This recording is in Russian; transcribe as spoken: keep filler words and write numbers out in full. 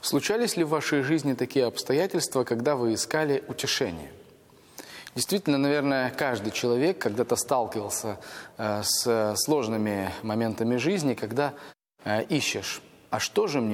Случались ли в вашей жизни такие обстоятельства, когда вы искали утешение? Действительно, наверное, каждый человек когда-то сталкивался э, с сложными моментами жизни, когда э, ищешь, а что же мне